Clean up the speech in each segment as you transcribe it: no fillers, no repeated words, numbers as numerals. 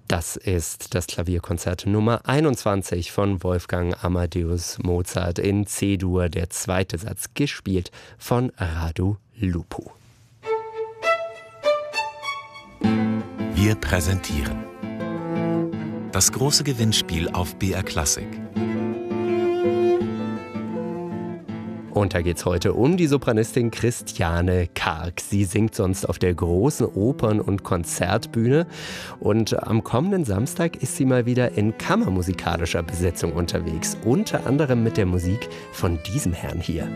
Das ist das Klavierkonzert Nummer 21 von Wolfgang Amadeus Mozart in C-Dur, der zweite Satz, gespielt von Radu Lupu. Wir präsentieren das große Gewinnspiel auf BR Klassik. Und da geht's heute um die Sopranistin Christiane Karg. Sie singt sonst auf der großen Opern- und Konzertbühne. Und am kommenden Samstag ist sie mal wieder in kammermusikalischer Besetzung unterwegs. Unter anderem mit der Musik von diesem Herrn hier.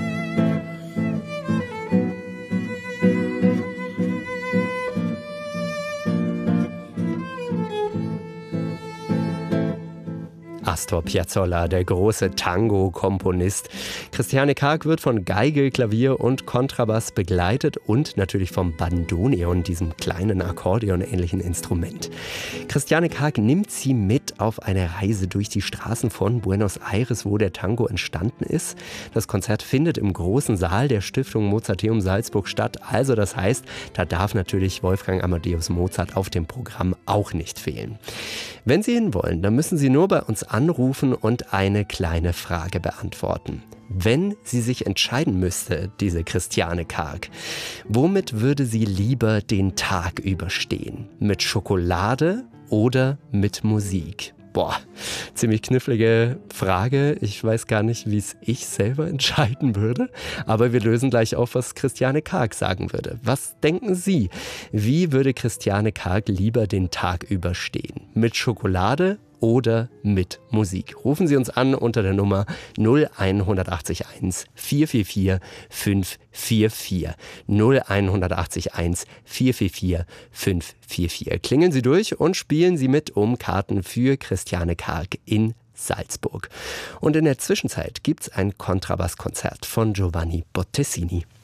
Astor Piazzolla, der große Tango-Komponist. Christiane Karg wird von Geige, Klavier und Kontrabass begleitet und natürlich vom Bandoneon, diesem kleinen Akkordeon-ähnlichen Instrument. Christiane Karg nimmt sie mit auf eine Reise durch die Straßen von Buenos Aires, wo der Tango entstanden ist. Das Konzert findet im großen Saal der Stiftung Mozarteum Salzburg statt. Also das heißt, da darf natürlich Wolfgang Amadeus Mozart auf dem Programm auch nicht fehlen. Wenn Sie hin wollen, dann müssen Sie nur bei uns anrufen und eine kleine Frage beantworten. Wenn sie sich entscheiden müsste, diese Christiane Karg, womit würde sie lieber den Tag überstehen? Mit Schokolade oder mit Musik? Boah, ziemlich knifflige Frage. Ich weiß gar nicht, wie es ich selber entscheiden würde. Aber wir lösen gleich auf, was Christiane Karg sagen würde. Was denken Sie? Wie würde Christiane Karg lieber den Tag überstehen? Mit Schokolade oder mit Musik? Rufen Sie uns an unter der Nummer 01801 444 544. 01801 444 544. Klingeln Sie durch und spielen Sie mit um Karten für Christiane Karg in Salzburg. Und in der Zwischenzeit gibt's ein Kontrabasskonzert von Giovanni Bottesini.